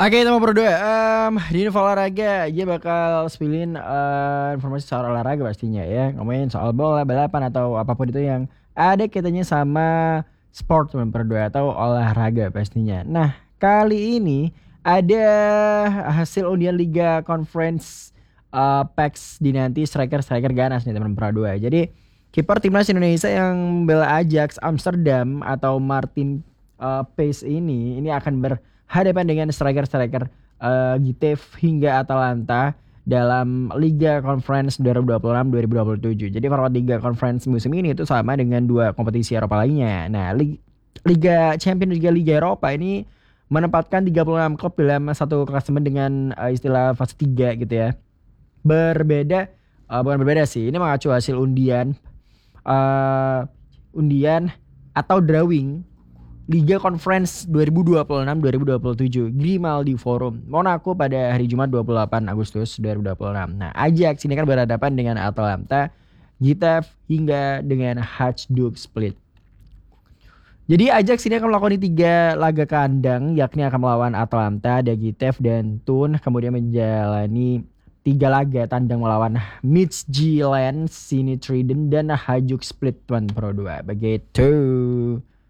Oke teman Pro 2, di info olahraga dia bakal spillin informasi soal olahraga pastinya ya. Ngomongin soal bola, balapan atau apapun itu yang ada kaitannya sama sport teman Pro 2 atau olahraga pastinya. Nah, kali ini ada hasil undian Liga Conference PAX dinanti striker-striker ganas nih teman Pro 2. Jadi kiper timnas Indonesia yang membela Ajax Amsterdam atau Martin Paes ini akan hadapan dengan striker-striker Getafe hingga Atalanta dalam Liga Conference 2026-2027. Jadi format Liga Conference musim ini itu sama dengan dua kompetisi Eropa lainnya. Nah, Liga Champions Liga Eropa ini menempatkan 36 klub dalam satu klasemen dengan istilah fase 3 gitu ya. Berbeda bukan berbeda sih. Ini mengacu hasil undian atau drawing Liga Conference 2026-2027 Grimaldi Forum Monaco pada hari Jumat 28 Agustus 2026. Nah, Ajax ini kan berhadapan dengan Atalanta, Getafe hingga dengan Hajduk Split. Jadi Ajax ini akan melakukan 3 laga kandang, yakni akan melawan Atalanta, Getafe dan Thun, kemudian menjalani 3 laga tandang melawan Midtjylland, Sint-Truiden dan Hajduk Split Tuan Pro 2. Begitu.